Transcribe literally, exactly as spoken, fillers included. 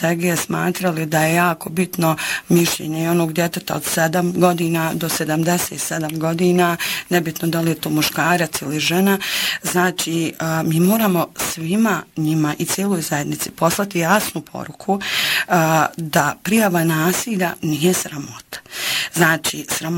strategije smatrali da je jako bitno mišljenje onog djeteta od sedam godina do sedamdeset sedam godina, nebitno da li je to muškarac ili žena. Znači, a, mi moramo svima njima i cijeloj zajednici poslati jasnu poruku a, da prijava nasilja nije sramota. Znači, sramota